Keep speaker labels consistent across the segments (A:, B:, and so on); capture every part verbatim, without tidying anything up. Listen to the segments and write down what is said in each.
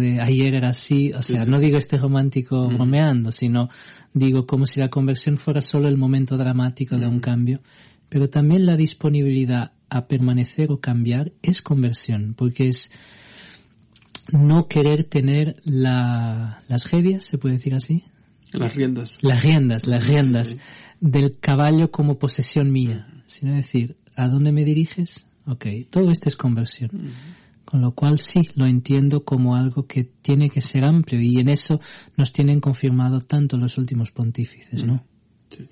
A: de ayer era así, o sea, sí, sí. No digo este romántico uh-huh. bromeando, sino digo como si la conversión fuera solo el momento dramático uh-huh. de un cambio, pero también la disponibilidad a permanecer o cambiar es conversión, porque es no querer tener la, las riendas, ¿se puede decir así?
B: Las riendas.
A: Las riendas, las riendas
B: sí, sí.
A: del caballo como posesión mía, uh-huh. sino decir, ¿a dónde me diriges? Ok, todo esto es conversión. Uh-huh. Con lo cual sí, lo entiendo como algo que tiene que ser amplio y en eso nos tienen confirmado tanto los últimos pontífices, ¿no? Sí.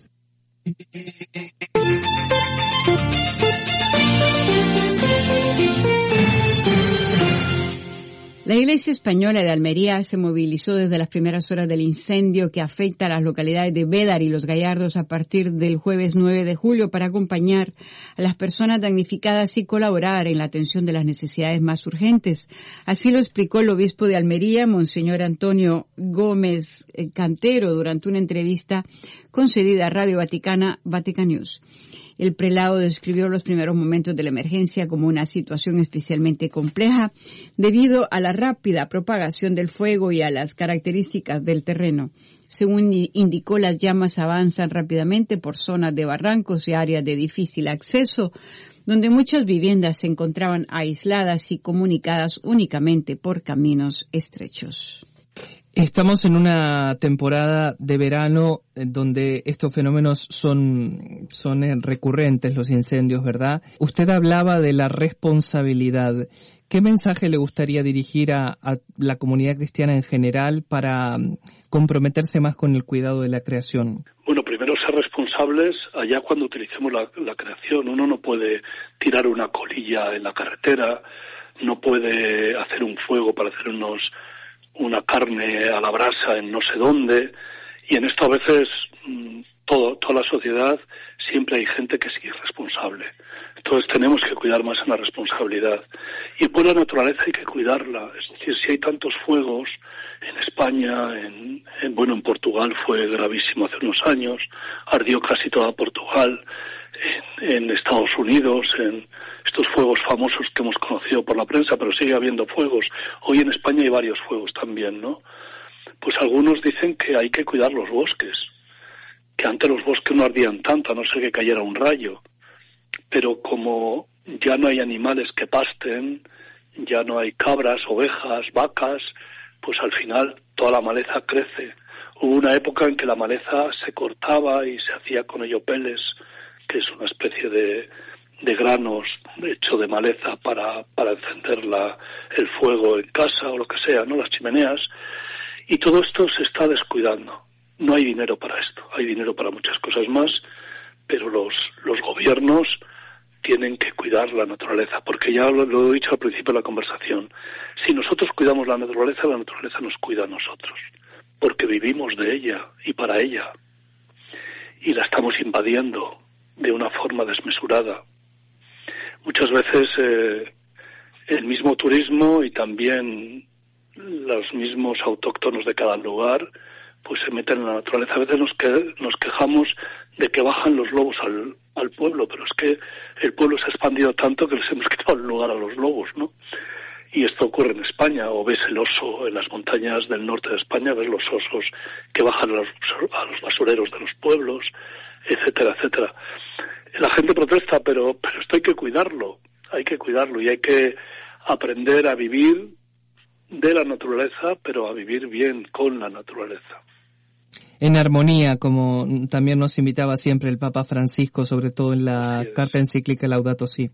C: La Iglesia Española de Almería se movilizó desde las primeras horas del incendio que afecta a las localidades de Bédar y Los Gallardos a partir del jueves nueve de julio para acompañar a las personas damnificadas y colaborar en la atención de las necesidades más urgentes. Así lo explicó el obispo de Almería, Monseñor Antonio Gómez Cantero, durante una entrevista concedida a Radio Vaticana, Vatican News. El prelado describió los primeros momentos de la emergencia como una situación especialmente compleja debido a la rápida propagación del fuego y a las características del terreno. Según indicó, las llamas avanzan rápidamente por zonas de barrancos y áreas de difícil acceso, donde muchas viviendas se encontraban aisladas y comunicadas únicamente por caminos estrechos.
D: Estamos en una temporada de verano donde estos fenómenos son, son recurrentes, los incendios, ¿verdad? Usted hablaba de la responsabilidad. ¿Qué mensaje le gustaría dirigir a, a la comunidad cristiana en general para comprometerse más con el cuidado de la creación?
E: Bueno, primero ser responsables allá cuando utilicemos la, la creación. Uno no puede tirar una colilla en la carretera, no puede hacer un fuego para hacer unos... una carne a la brasa en no sé dónde, y en esto a veces todo, toda la sociedad siempre hay gente que es irresponsable. Entonces tenemos que cuidar más en la responsabilidad. Y por la naturaleza hay que cuidarla. Es decir, si hay tantos fuegos en España, en, en bueno, en Portugal fue gravísimo hace unos años, ardió casi toda Portugal, en, en Estados Unidos, en estos fuegos famosos que hemos conocido por la prensa, pero sigue habiendo fuegos. Hoy en España hay varios fuegos también, ¿no? Pues algunos dicen que hay que cuidar los bosques, que antes los bosques no ardían tanto, a no ser que cayera un rayo. Pero como ya no hay animales que pasten, ya no hay cabras, ovejas, vacas, pues al final toda la maleza crece. Hubo una época en que la maleza se cortaba y se hacía con ellopeles, que es una especie de, de granos hecho de maleza para, para encender la, el fuego en casa o lo que sea, ¿no? Las chimeneas. Y todo esto se está descuidando. No hay dinero para esto. Hay dinero para muchas cosas más, pero los, los gobiernos tienen que cuidar la naturaleza, porque ya lo, lo he dicho al principio de la conversación. Si nosotros cuidamos la naturaleza, la naturaleza nos cuida a nosotros, porque vivimos de ella y para ella. Y la estamos invadiendo de una forma desmesurada. Muchas veces eh, el mismo turismo y también los mismos autóctonos de cada lugar pues se meten en la naturaleza. A veces nos, que, nos quejamos de que bajan los lobos al, al pueblo, pero es que el pueblo se ha expandido tanto que les hemos quitado el lugar a los lobos, ¿no? Y esto ocurre en España, o ves el oso en las montañas del norte de España, ves los osos que bajan a los, a los basureros de los pueblos, etcétera, etcétera. La gente protesta, pero, pero esto hay que cuidarlo, hay que cuidarlo y hay que aprender a vivir de la naturaleza, pero a vivir bien con la naturaleza.
D: En armonía, como también nos invitaba siempre el Papa Francisco, sobre todo en la carta encíclica Laudato Si.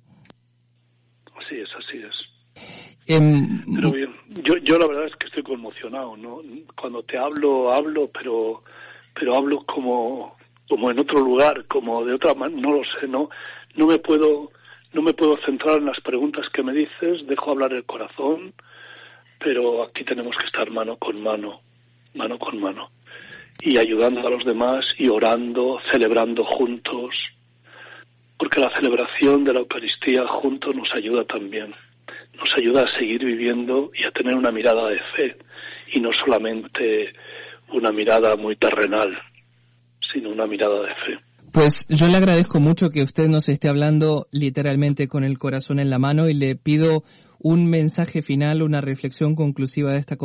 E: Así es, así es.
D: Eh,
E: pero bien, yo, yo la verdad es que estoy conmocionado, ¿no? Cuando te hablo, hablo, pero, pero hablo como, como en otro lugar, como de otra manera, no lo sé, no, no me puedo, no me puedo centrar en las preguntas que me dices, dejo hablar el corazón, pero aquí tenemos que estar mano con mano, mano con mano, y ayudando a los demás y orando, celebrando juntos, porque la celebración de la Eucaristía juntos nos ayuda también, nos ayuda a seguir viviendo y a tener una mirada de fe, y no solamente una mirada muy terrenal, sino una mirada de fe.
D: Pues yo le agradezco mucho que usted nos esté hablando literalmente con el corazón en la mano y le pido un mensaje final, una reflexión conclusiva de esta conversación.